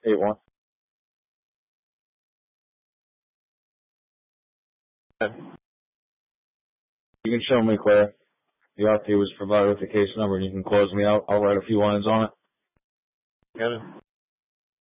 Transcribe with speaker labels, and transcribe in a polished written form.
Speaker 1: 8-1. You can show me, Claire. The RP was provided with the case number, and you can close me out. I'll write a few lines on it.
Speaker 2: Kevin?